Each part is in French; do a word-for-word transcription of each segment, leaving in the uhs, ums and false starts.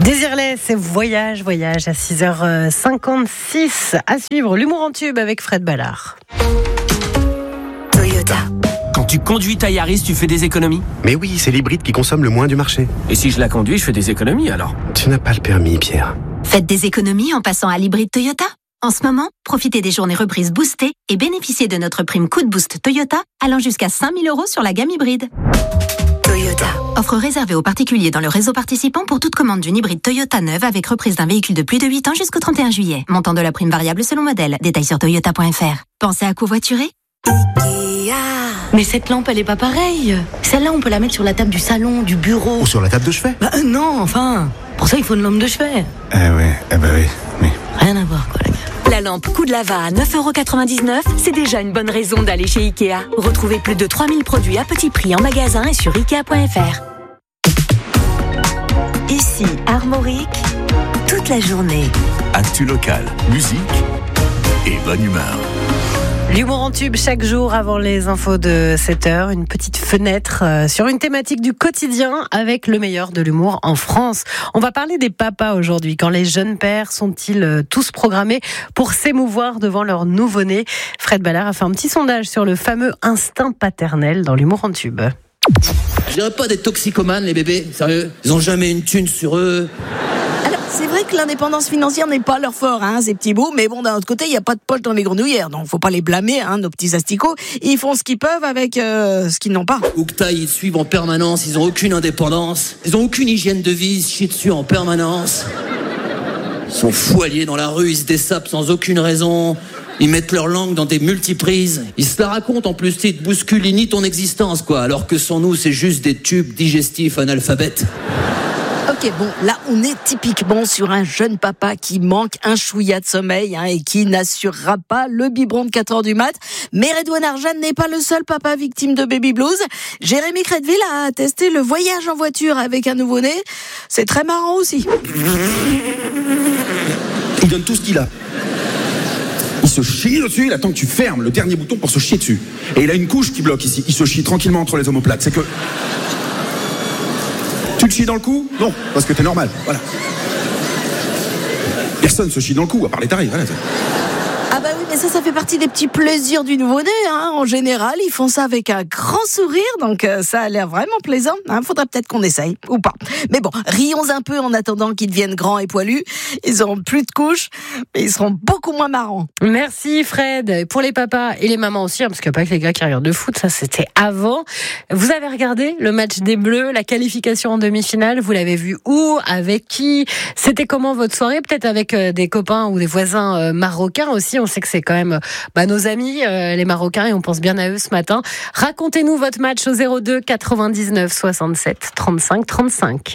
Désirless et voyage, voyage à six heures cinquante-six. À suivre, l'humour en tube avec Fred Ballard. Toyota. Quand tu conduis ta Yaris, tu fais des économies ? Mais oui, c'est l'hybride qui consomme le moins du marché. Et si je la conduis, je fais des économies alors ? Tu n'as pas le permis, Pierre. Faites des économies en passant à l'hybride Toyota. En ce moment, profitez des journées reprises boostées et bénéficiez de notre prime coup de boost Toyota allant jusqu'à cinq mille euros sur la gamme hybride. Toyota. Offre réservée aux particuliers dans le réseau participant pour toute commande d'une hybride Toyota neuve avec reprise d'un véhicule de plus de huit ans jusqu'au trente et un juillet. Montant de la prime variable selon modèle. Détails sur toyota point f r. Pensez à covoiturer ? Mais cette lampe, elle est pas pareille. Celle-là, on peut la mettre sur la table du salon, du bureau. Ou sur la table de chevet. Bah euh, non, enfin. Pour ça, il faut une lampe de chevet. Eh ouais, eh bah oui, oui. Rien à voir, quoi, la gars. La lampe Coup de Lava à neuf euros quatre-vingt-dix-neuf, c'est déjà une bonne raison d'aller chez Ikea. Retrouvez plus de trois mille produits à petit prix en magasin et sur ikea point f r. Ici, Armorique, toute la journée. Actu locale, musique et bonne humeur. L'humour en tube chaque jour avant les infos de sept heures, une petite fenêtre sur une thématique du quotidien avec le meilleur de l'humour en France. On va parler des papas aujourd'hui. Quand les jeunes pères sont-ils tous programmés pour s'émouvoir devant leur nouveau-né ? Fred Ballard a fait un petit sondage sur le fameux instinct paternel dans l'humour en tube. Je dirais pas des toxicomanes, les bébés, sérieux. Ils ont jamais une thune sur eux. Alors, c'est vrai que l'indépendance financière n'est pas leur fort, hein, ces petits bouts, mais bon, d'un autre côté, il n'y a pas de poche dans les grenouillères, donc faut pas les blâmer, hein, nos petits asticots. Ils font ce qu'ils peuvent avec euh, ce qu'ils n'ont pas. Oukta, ils suivent en permanence, ils ont aucune indépendance, ils ont aucune hygiène de vie, ils se chient dessus en permanence. Ils sont fous alliés dans la rue, ils se dessapent sans aucune raison. Ils mettent leur langue dans des multiprises. Ils se la racontent en plus, ils te bousculent, ils nient ton existence, quoi. Alors que sans nous, c'est juste des tubes digestifs analphabètes. Ok, bon, là, on est typiquement sur un jeune papa qui manque un chouïa de sommeil hein, et qui n'assurera pas le biberon de quatre heures du mat. Mais Redouane Arjan n'est pas le seul papa victime de baby blues. Jérémy Crédville a testé le voyage en voiture avec un nouveau-né. C'est très marrant aussi. Il donne tout ce qu'il a. Il se chie dessus, il attend que tu fermes le dernier bouton pour se chier dessus. Et il a une couche qui bloque ici. Il se chie tranquillement entre les omoplates. C'est que... Tu te chies dans le cou ? Non, parce que t'es normal. Voilà. Personne se chie dans le cou, à part les tarés. Voilà. Ah bah oui, mais ça, ça fait partie des petits plaisirs du nouveau-né. Hein. En général, ils font ça avec un grand sourire, donc euh, ça a l'air vraiment plaisant. Hein. Faudrait peut-être qu'on essaye, ou pas. Mais bon, rions un peu en attendant qu'ils deviennent grands et poilus. Ils auront plus de couches, mais ils seront beaucoup moins marrants. Merci Fred. Pour les papas et les mamans aussi, hein, parce qu'il n'y a pas que les gars qui regardent le foot, ça c'était avant. Vous avez regardé le match des Bleus, la qualification en demi-finale, vous l'avez vu où ? Avec qui ? C'était comment votre soirée ? Peut-être avec euh, des copains ou des voisins euh, marocains aussi. On sait que c'est quand même bah, nos amis, euh, les Marocains, et on pense bien à eux ce matin. Racontez-nous votre match au zéro deux quatre-vingt-dix-neuf soixante-sept trente-cinq trente-cinq.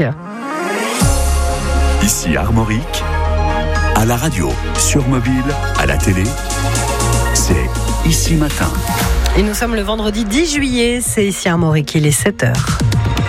Ici Armorique, à la radio, sur mobile, à la télé, c'est Ici Matin. Et nous sommes le vendredi dix juillet, c'est ici Armorique, il est sept heures.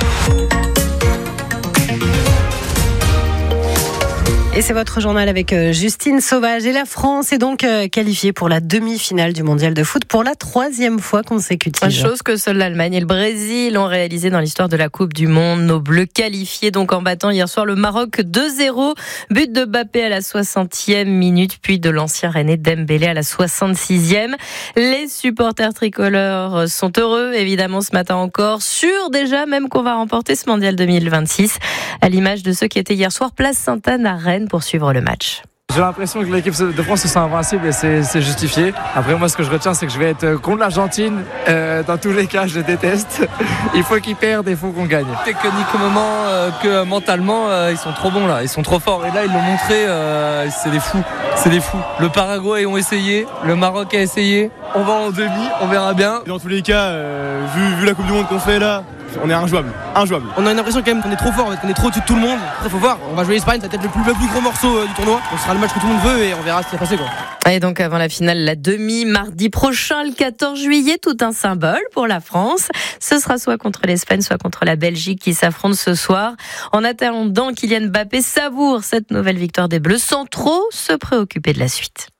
Et c'est votre journal avec Justine Sauvage. Et la France est donc qualifiée pour la demi-finale du mondial de foot pour la troisième fois consécutive. Chose que seuls l'Allemagne et le Brésil ont réalisé dans l'histoire de la Coupe du Monde. Nos Bleus qualifiés donc en battant hier soir le Maroc deux zéro. But de Mbappé à la soixantième minute, puis de l'ancien Rennais Dembélé à la soixante-sixième. Les supporters tricolores sont heureux, évidemment, ce matin encore. Sûrs déjà même qu'on va remporter ce mondial deux mille vingt-six. À l'image de ceux qui étaient hier soir place Sainte-Anne à Rennes pour suivre le match. J'ai l'impression que l'équipe de France se sent invincible et c'est, c'est justifié. Après, moi, ce que je retiens, c'est que je vais être contre l'Argentine. Euh, dans tous les cas, je déteste. Il faut qu'ils perdent et il faut qu'on gagne. Techniquement euh, que mentalement, euh, ils sont trop bons là. Ils sont trop forts. Et là, ils l'ont montré. Euh, c'est des fous. C'est des fous. Le Paraguay ont essayé. Le Maroc a essayé. On va en demi. On verra bien. Dans tous les cas, euh, vu, vu la Coupe du Monde qu'on fait là, on est injouable, injouable. On a une impression quand même qu'on est trop fort, qu'on est trop au-dessus de tout le monde. Après, faut voir, on va jouer l'Espagne, c'est peut-être le plus, le plus gros morceau du tournoi. Donc ce sera le match que tout le monde veut et on verra ce qui va passer, quoi. Et donc avant la finale, la demi, mardi prochain, le quatorze juillet, tout un symbole pour la France. Ce sera soit contre l'Espagne, soit contre la Belgique qui s'affrontent ce soir. En attendant, Kylian Mbappé savoure cette nouvelle victoire des Bleus sans trop se préoccuper de la suite.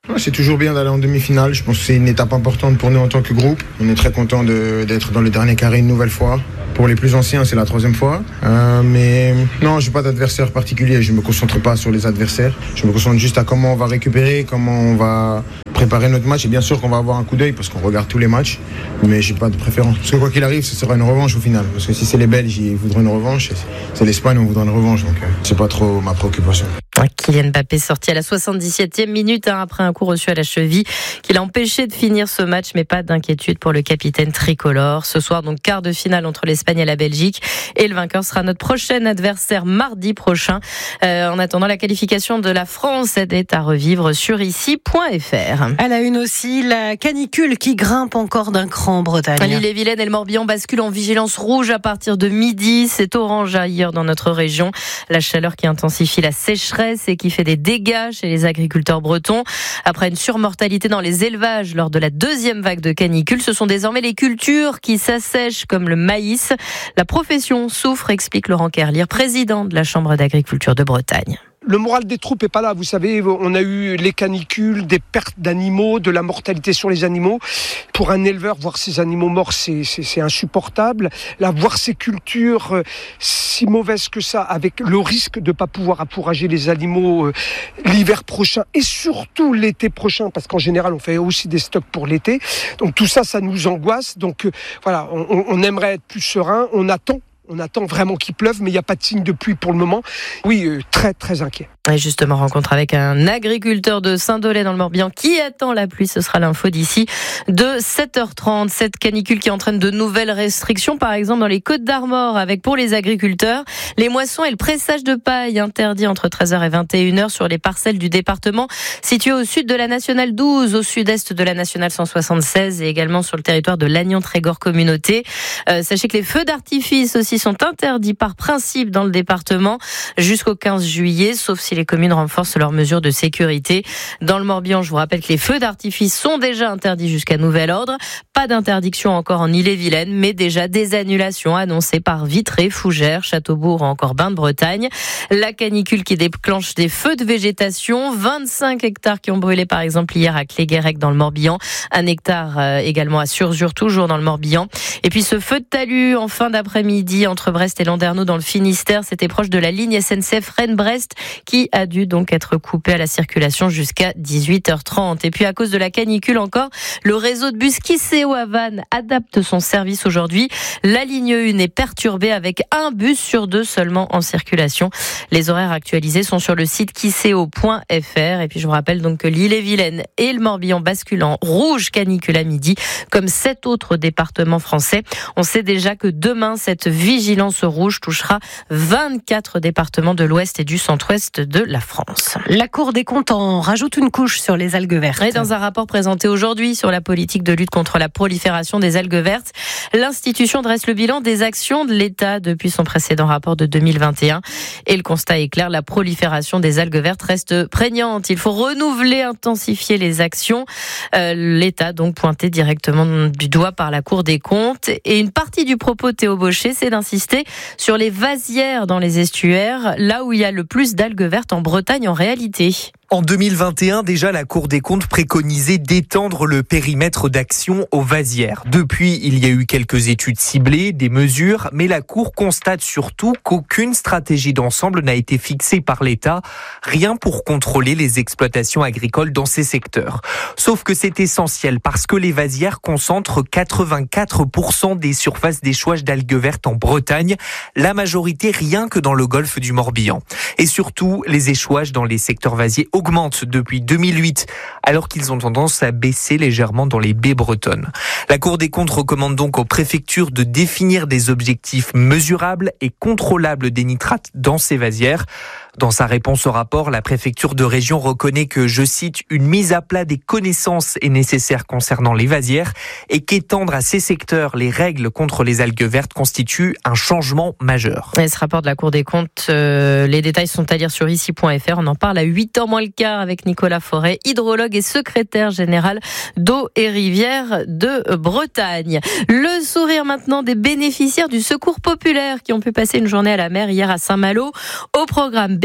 C'est toujours bien d'aller en demi-finale. Je pense que c'est une étape importante pour nous en tant que groupe. On est très content de, d'être dans le dernier carré une nouvelle fois. Pour les plus anciens, c'est la troisième fois. Euh, mais non, je n'ai pas d'adversaire particulier. Je ne me concentre pas sur les adversaires. Je me concentre juste à comment on va récupérer, comment on va préparer notre match. Et bien sûr qu'on va avoir un coup d'œil parce qu'on regarde tous les matchs. Mais je n'ai pas de préférence. Parce que quoi qu'il arrive, ce sera une revanche au final. Parce que si c'est les Belges, ils voudront une revanche. C'est l'Espagne, on voudra une revanche. Donc euh, c'est pas trop ma préoccupation. Kylian Mbappé sorti à la soixante-dix-septième minute hein, après un coup reçu à la cheville qui l'a empêché de finir ce match, mais pas d'inquiétude pour le capitaine tricolore. Ce soir, donc quart de finale entre l'Espagne et la Belgique, et le vainqueur sera notre prochain adversaire mardi prochain. Euh, en attendant, la qualification de la France est à revivre sur ici point f r. À la une aussi, la canicule qui grimpe encore d'un cran en Bretagne. L'Ille-et-Vilaine et le Morbihan basculent en vigilance rouge à partir de midi. C'est orange ailleurs dans notre région. La chaleur qui intensifie la sécheresse et qui fait des dégâts chez les agriculteurs bretons. Après une surmortalité dans les élevages lors de la deuxième vague de canicule, ce sont désormais les cultures qui s'assèchent comme le maïs. La profession souffre, explique Laurent Kerlier, président de la Chambre d'agriculture de Bretagne. Le moral des troupes est pas là. Vous savez, on a eu les canicules, des pertes d'animaux, de la mortalité sur les animaux. Pour un éleveur, voir ces animaux morts, c'est, c'est, c'est insupportable. Là, voir ces cultures euh, si mauvaises que ça, avec le risque de pas pouvoir appourager les animaux euh, l'hiver prochain et surtout l'été prochain, parce qu'en général, on fait aussi des stocks pour l'été. Donc tout ça, ça nous angoisse. Donc euh, voilà, on, on aimerait être plus serein. On attend. On attend vraiment qu'il pleuve, mais il n'y a pas de signe de pluie pour le moment. Oui, euh, très, très inquiet. Et justement, rencontre avec un agriculteur de Saint-Dolay dans le Morbihan qui attend la pluie. Ce sera l'info d'ici de sept heures trente. Cette canicule qui entraîne de nouvelles restrictions, par exemple dans les Côtes-d'Armor, avec pour les agriculteurs les moissons et le pressage de paille interdits entre treize heures et vingt et une heures sur les parcelles du département situées au sud de la Nationale douze, au sud-est de la Nationale cent soixante-seize et également sur le territoire de Lannion-Trégor Communauté. Euh, sachez que les feux d'artifice aussi sont interdits par principe dans le département jusqu'au quinze juillet, sauf si les communes renforcent leurs mesures de sécurité. Dans le Morbihan, je vous rappelle que les feux d'artifice sont déjà interdits jusqu'à nouvel ordre. Pas d'interdiction encore en Ille-et-Vilaine, mais déjà des annulations annoncées par Vitré, Fougères, Châteaubourg ou encore Bain-de-Bretagne. La canicule qui déclenche des feux de végétation, vingt-cinq hectares qui ont brûlé par exemple hier à Cléguérec dans le Morbihan, un hectare euh, également à Surzur, toujours dans le Morbihan. Et puis ce feu de talus en fin d'après-midi entre Brest et Landerneau dans le Finistère, c'était proche de la ligne S N C F Rennes-Brest qui a dû donc être coupée à la circulation jusqu'à dix-huit heures trente. Et puis à cause de la canicule encore, le réseau de bus Kisséo à Vannes adapte son service aujourd'hui. La ligne un est perturbée avec un bus sur deux seulement en circulation. Les horaires actualisés sont sur le site kisséo point f r. Et puis je vous rappelle donc que l'Ille-et-Vilaine et le Morbihan basculent en rouge canicule à midi, comme sept autres départements français. On sait déjà que demain, cette vigilance rouge touchera vingt-quatre départements de l'ouest et du centre-ouest de la France. La Cour des comptes en rajoute une couche sur les algues vertes. Et dans un rapport présenté aujourd'hui sur la politique de lutte contre la prolifération des algues vertes, l'institution dresse le bilan des actions de l'État depuis son précédent rapport de deux mille vingt et un. Et le constat est clair, la prolifération des algues vertes reste prégnante. Il faut renouveler, intensifier les actions. Euh, L'État donc pointé directement du doigt par la Cour des comptes. Et une partie du propos de Théo Bauchet, c'est d'insister sur les vasières dans les estuaires, là où il y a le plus d'algues vertes en Bretagne en réalité. En deux mille vingt et un, déjà, la Cour des comptes préconisait d'étendre le périmètre d'action aux vasières. Depuis, il y a eu quelques études ciblées, des mesures, mais la Cour constate surtout qu'aucune stratégie d'ensemble n'a été fixée par l'État, rien pour contrôler les exploitations agricoles dans ces secteurs. Sauf que c'est essentiel parce que les vasières concentrent quatre-vingt-quatre pour cent des surfaces d'échouage d'algues vertes en Bretagne, la majorité rien que dans le golfe du Morbihan. Et surtout, les échouages dans les secteurs vasiers augmentent depuis deux mille huit, alors qu'ils ont tendance à baisser légèrement dans les baies bretonnes. La Cour des comptes recommande donc aux préfectures de définir des objectifs mesurables et contrôlables des nitrates dans ces vasières. Dans sa réponse au rapport, la préfecture de région reconnaît que, je cite, une mise à plat des connaissances est nécessaire concernant les vasières et qu'étendre à ces secteurs les règles contre les algues vertes constitue un changement majeur. Et ce rapport de la Cour des comptes, euh, les détails sont à lire sur ici point f r. On en parle à huit heures moins le quart avec Nicolas Forêt, hydrologue et secrétaire général d'Eau et Rivières de Bretagne. Le sourire maintenant des bénéficiaires du Secours populaire qui ont pu passer une journée à la mer hier à Saint-Malo. Au programme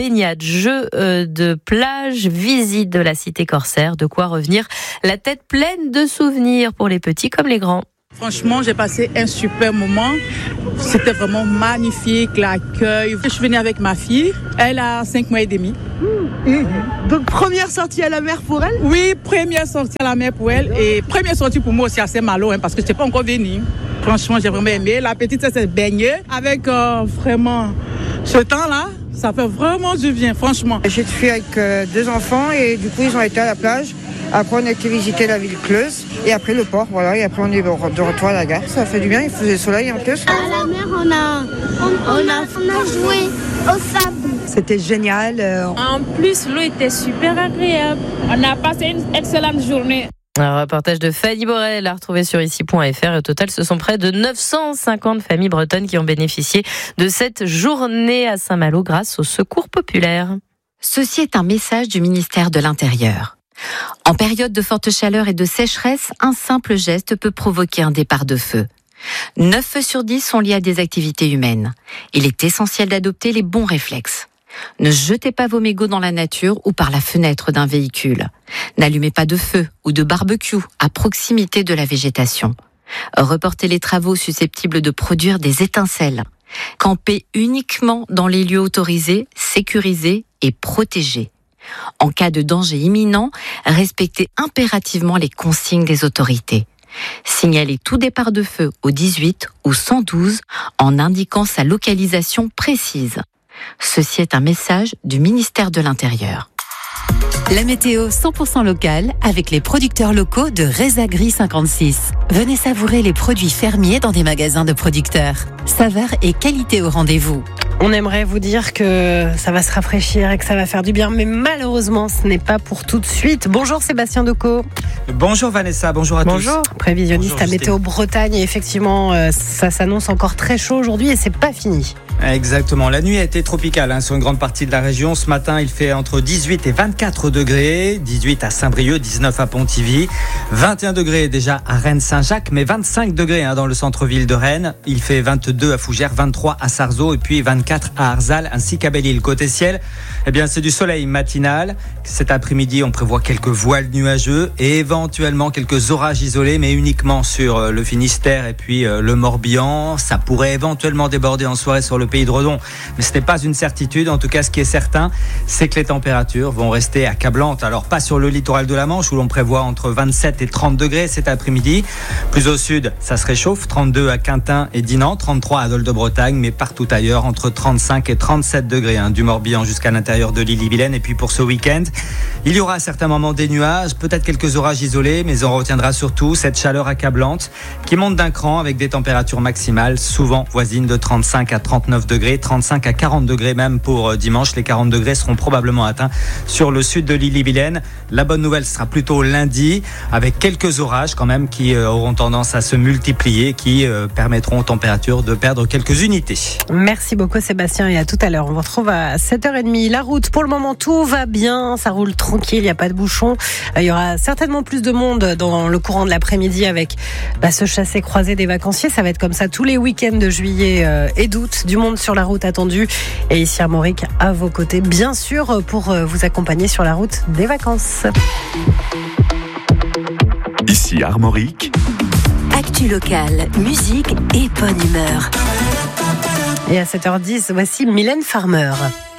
baignade, jeux euh, de plage, visite de la cité corsaire, de quoi revenir la tête pleine de souvenirs pour les petits comme les grands. Franchement, j'ai passé un super moment. C'était vraiment magnifique, l'accueil. Je suis venue avec ma fille. Elle a cinq mois et demi. Mmh. Donc, première sortie à la mer pour elle ? Oui, première sortie à la mer pour elle. Et première sortie pour moi aussi à Saint-Malo, hein, parce que je n'étais pas encore venue. Franchement, j'ai vraiment aimé. La petite, elle s'est baignée avec euh, vraiment ce temps-là. Ça fait vraiment du bien, franchement. J'ai fui avec euh, deux enfants et du coup, ils ont été à la plage. Après, on a été visiter la ville Cleuse et après le port, voilà. Et après, on est de retour à la gare. Ça fait du bien, il faisait soleil en plus. À la mer, on a, on, on a, on a joué au sable. C'était génial. En plus, l'eau était super agréable. On a passé une excellente journée. Un reportage de Fanny Borel à retrouver sur ici point f r. Au total, ce sont près de neuf cent cinquante familles bretonnes qui ont bénéficié de cette journée à Saint-Malo grâce au Secours populaire. Ceci est un message du ministère de l'Intérieur. En période de forte chaleur et de sécheresse, un simple geste peut provoquer un départ de feu. neuf feux sur dix sont liés à des activités humaines. Il est essentiel d'adopter les bons réflexes. Ne jetez pas vos mégots dans la nature ou par la fenêtre d'un véhicule. N'allumez pas de feu ou de barbecue à proximité de la végétation. Reportez les travaux susceptibles de produire des étincelles. Campez uniquement dans les lieux autorisés, sécurisés et protégés. En cas de danger imminent, respectez impérativement les consignes des autorités. Signalez tout départ de feu au dix-huit ou cent douze en indiquant sa localisation précise. Ceci est un message du ministère de l'Intérieur. La météo cent pour cent locale avec les producteurs locaux de Rezagri cinquante-six. Venez savourer les produits fermiers dans des magasins de producteurs. Saveur et qualité au rendez-vous. On aimerait vous dire que ça va se rafraîchir et que ça va faire du bien, mais malheureusement, ce n'est pas pour tout de suite. Bonjour Sébastien Decaux. Bonjour Vanessa, bonjour à bonjour. tous. Prévisionniste bonjour, à Météo Bretagne. Et effectivement, euh, ça s'annonce encore très chaud aujourd'hui et c'est pas fini. Exactement. La nuit a été tropicale hein, sur une grande partie de la région. Ce matin, il fait entre dix-huit et vingt-quatre degrés. dix-huit à Saint-Brieuc, dix-neuf à Pontivy. vingt et un degrés déjà à Rennes-Saint-Jacques, mais vingt-cinq degrés hein, dans le centre-ville de Rennes. Il fait vingt-deux à Fougères, vingt-trois à Sarzeau et puis vingt-quatre à Arzal ainsi qu'à Belle-Île. Côté ciel, eh bien, c'est du soleil matinal. Cet après-midi, on prévoit quelques voiles nuageux et éventuellement quelques orages isolés, mais uniquement sur le Finistère et puis le Morbihan. Ça pourrait éventuellement déborder en soirée sur le Pays de Redon, mais ce n'est pas une certitude. En tout cas, ce qui est certain, c'est que les températures vont rester accablantes. Alors, pas sur le littoral de la Manche où l'on prévoit entre vingt-sept et trente degrés cet après-midi. Plus au sud, ça se réchauffe. trente-deux à Quintin et Dinan, trente-trois à Dol de Bretagne, mais partout ailleurs, entre trente-cinq et trente-sept degrés, hein, du Morbihan jusqu'à l'intérieur de l'Ille-et-Vilaine. Et puis pour ce week-end, il y aura à certains moments des nuages, peut-être quelques orages isolés, mais on retiendra surtout cette chaleur accablante qui monte d'un cran avec des températures maximales souvent voisines de trente-cinq à trente-neuf degrés, trente-cinq à quarante degrés même pour dimanche. Les quarante degrés seront probablement atteints sur le sud de l'Ille-et-Vilaine. La bonne nouvelle sera plutôt lundi avec quelques orages quand même qui auront tendance à se multiplier, qui permettront aux températures de perdre quelques unités. Merci beaucoup Sébastien et à tout à l'heure. On vous retrouve à sept heures trente. La route, pour le moment, tout va bien. Ça roule tranquille, il n'y a pas de bouchon. Il y aura certainement plus de monde dans le courant de l'après-midi avec bah, ce chassé-croisé des vacanciers. Ça va être comme ça tous les week-ends de juillet euh, et d'août. Du monde sur la route attendu. Et ici Armorique à vos côtés, bien sûr, pour vous accompagner sur la route des vacances. Ici Armorique. Actu locale, musique et bonne humeur. Et à sept heures dix, voici Mylène Farmer.